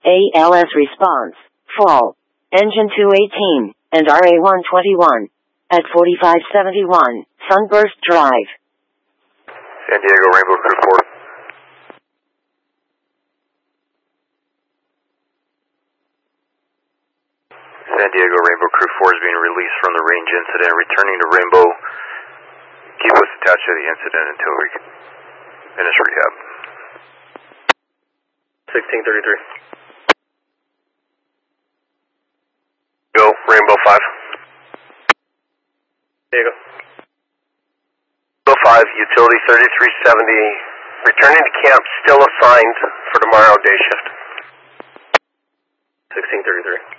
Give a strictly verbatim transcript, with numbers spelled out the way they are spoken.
A L S response, full. Engine two eighteen, and R A one twenty-one. At forty-five seventy-one, Sunburst Drive. San Diego, Rainbow Crew four. San Diego, Rainbow Crew four is being released from the range incident, returning to Rainbow. Keep us attached to the incident until we finish rehab. sixteen thirty-three. Go, Rainbow five. Diego. Rainbow five, utility thirty-three seventy, returning to camp, still assigned for tomorrow day shift. sixteen thirty-three.